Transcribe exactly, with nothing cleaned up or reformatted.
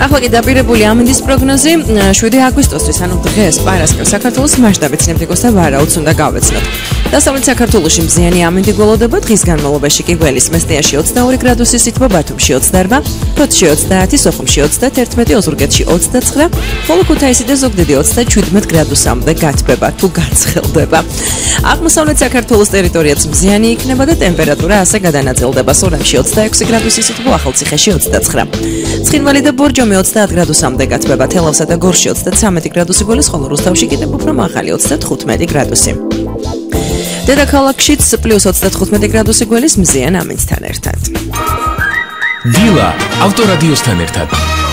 ახლა კი დაპირებული ამინდის პროგნოზი შვიდი აგვისტოსთვის, ანუ დღეს პარასკევს საქართველოს მასშტაბით სინოპტიკოსთა ვარაუდს უნდა გავეცნოთ. დასავლეთ საქართველოში მზიანი ამინდი გველოდება, დღის განმავლობაში კი გველის მესტიაში ოცდაორი გრადუსი სითბო, ბათუმში ოცდაორვა, ფოთში ოცდაათი, სოხუმში ოცდაათერთმეტი, ოზურგეთში ოცდაცხრა, ხოლო ქუთაისი და ზუგდიდი ოცდაჩვიდმეტ გრადუსამდე გათბება თუ გაცხელდება. აღმოსავლეთ საქართველოს ტერიტორიაც მზიანი იქნება და ტემპერატურა ასე გადანაწილდება. სორემში ოცდაექვსი გრადუსი სითბო, ახალციხეში ოცდაცხრა. ცხინვალი და ბორჯომი ოცდაათ გრადუსამდე გათბება, თელავსა და გორში ოცდაცამეტი გრადუსი გველის, ხოლო რუსთავში კიდევ უფრო მაღალი ოცდათხუთმეტი გრადუსი. დედაქალაქშიც პლუს ოცდათხუთმეტი გრადუსი გველის მზიან ამინდთან ერთად. დილა ავტორადიოსთან ერთად.